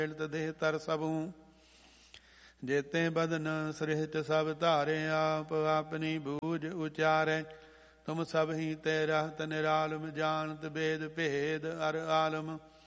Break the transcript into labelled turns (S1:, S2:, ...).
S1: ਦੇਹ ਤਰ ਸਭੂ। ਜੇਤੇ ਬਦਨ ਸ੍ਰਿਸ਼ਟ ਸਭ ਧਾਰੇ, ਆਪ ਆਪਣੀ ਬੂਝ ਉਚਾਰੈ। ਤੁਮ ਸਭ ਹੀ ਤੇ ਰਹਤ ਨਿਰਾਲਮ, ਜਾਣਤ ਬੇਦ ਭੇਦ ਅਰ ਆਲਮ।